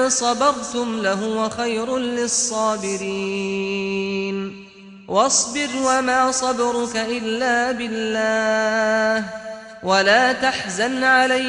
صبرتم لهو خير للصابرين واصبر وما صبرك إلا بالله ولا تحزن عليهم